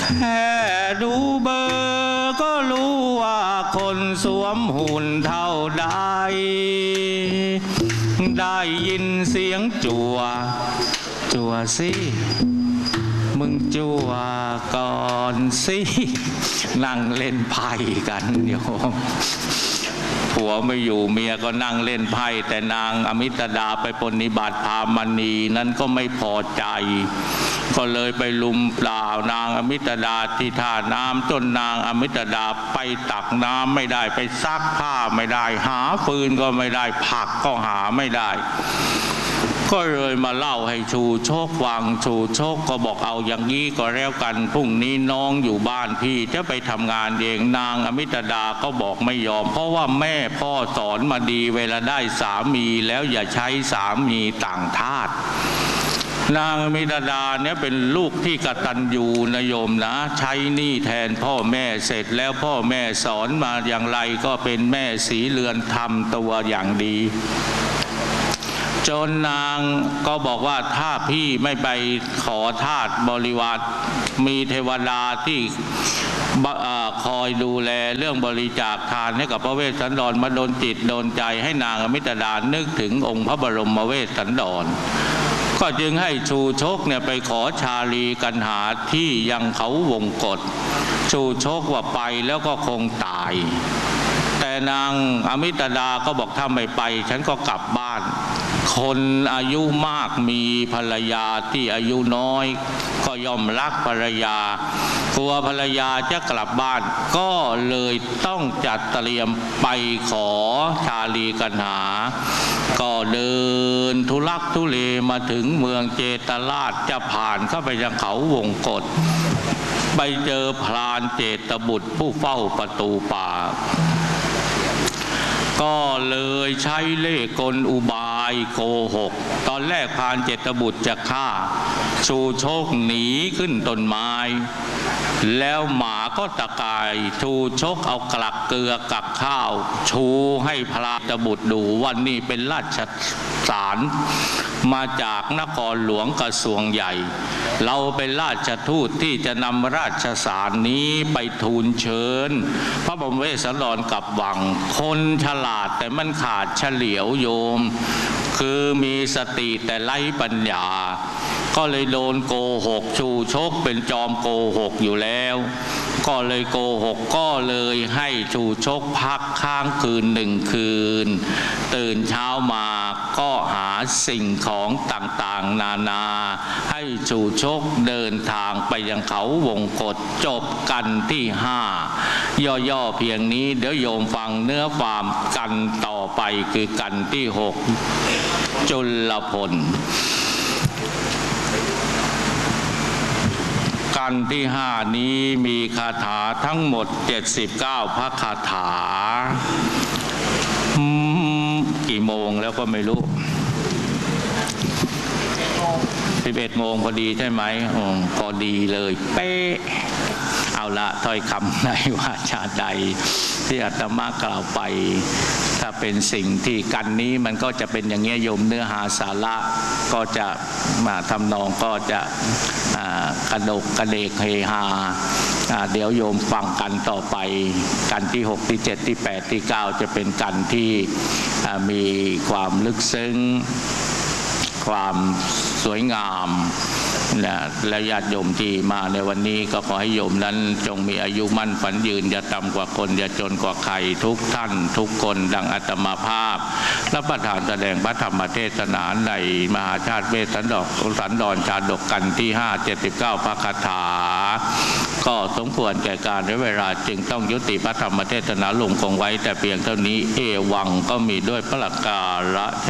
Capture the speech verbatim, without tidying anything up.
แค่ดูเบอร์ก็รู้ว่าคนสวมหุ่นเท่าใดได้ยินเสียงจั่วจั่วสิมึงจั่วก่อนสินั่งเล่นไพ่กันโยมผัวไม่อยู่เมียก็นั่งเล่นไพ่แต่นางอมิตดาไปปฏิบัติพามณีนั้นก็ไม่พอใจก็เลยไปลุมปล่าวนางอมิตดาที่ท่าน้ำจนนางอมิตดาไปตักน้ำไม่ได้ไปซักผ้าไม่ได้หาฟืนก็ไม่ได้ผักก็หาไม่ได้ก็เลยมาเล่าให้ชูโชคฟังชูโชคก็บอกเอาอย่างนี้ก็แล้วกันพรุ่งนี้น้องอยู่บ้านพี่จะไปทำงานเองนางอมิตดาก็บอกไม่ยอมเพราะว่าแม่พ่อสอนมาดีเวลาได้สามีแล้วอย่าใช้สามีต่างทาสนางอมิตดาเนี่ยเป็นลูกที่กตัญญูนะโยมนะใช้หนี้แทนพ่อแม่เสร็จแล้วพ่อแม่สอนมาอย่างไรก็เป็นแม่สีเรือนทำตัวอย่างดีจนนางก็บอกว่าถ้าพี่ไม่ไปขอทาสบริวารมีเทวดาที่คอยดูแลเรื่องบริจาคทานให้กับพระเวสสันดรมาโดนจิตโดนใจให้นางอมิตดานึกถึงองค์พระบรมเวสสันดรก็จึงให้ชูชกเนี่ยไปขอชาลีกันหาที่ยังเขาวงกฏชูชกว่าไปแล้วก็คงตายแต่นางอมิตดาก็บอกถ้าไม่ไปฉันก็กลับบ้านคนอายุมากมีภรรยาที่อายุน้อยก็ย่อมรักภรรยากลัวภรรยาจะกลับบ้านก็เลยต้องจัดเตรียมไปขอชาลีกันหาก็เดินทุลักทุเลมาถึงเมืองเจตราชจะผ่านเข้าไปยังเขาวงกฏไปเจอพรานเจตบุตรผู้เฝ้าประตูป่าก็เลยใช้เล่ห์กลอุบายโกหกตอนแรกพรานเจตบุตรจะฆ่าชูโชคหนีขึ้นต้นไม้แล้วหมาก็ตะกายชูชกเอากลักเกลือกับข้าวชูให้พระเจตบุตรดูวันนี้เป็นราชสารมาจากนครหลวงกระทรวงใหญ่เราเป็นราชทูตที่จะนำราชสารนี้ไปทูลเชิญพระบรมเวสสันดรกลับวังคนฉลาดแต่มันขาดเฉลียวโยมคือมีสติแต่ไร้ปัญญาก็เลยโดนโกหกชูชกเป็นจอมโกหกอยู่แล้วก็เลยโกหกก็เลยให้ชูชกพักค้างคืนหนึ่งคืนตื่นเช้ามาก็หาสิ่งของต่างๆนานาให้ชูชกเดินทางไปยังเขาวงกฏจบกันที่ห้าย่อๆเพียงนี้เดี๋ยวโยมฟังเนื้อความกันต่อไปคือกันที่หกจุลพลกันที่ห้านี้มีคาถาทั้งหมดเจ็ดสิบเก้าพระคาถากี่โมงแล้วก็ไม่รู้สิบเอ็ดโมงพอดีใช่ไหมอ๋อพอดีเลยเป๊ะเอาละถ้อยคำในวาจาใดที่อาตมากล่าวไปถ้าเป็นสิ่งที่กันนี้มันก็จะเป็นอย่างเงี้ยโยมเนื้อหาสาระก็จะมาทำนองก็จะกระดกกระเดกเฮฮาเดี๋ยวโยมฟังกันต่อไปกันที่หกที่เจ็ดที่แปดที่เก้าจะเป็นกันที่มีความลึกซึ้งความสวยงามและญาติโยมที่มาในวันนี้ก็ขอให้โยมนั้นจงมีอายุมั่นฝันยืนอย่าต่ำกว่าคนอย่าจนกว่าใครทุกท่านทุกคนดังอาตมาภาพและประธานแสดงพระธรรมเทศนาในมหาชาติเวสสันดรสันดรชาดกกันที่ห้าเจ็ดสิบเก้าพระคาถาก็สมควรแก่การและเวลาจึงต้องยุติพระธรรมเทศนาลงคงไว้แต่เพียงเท่านี้เอวังก็มีด้วยประการ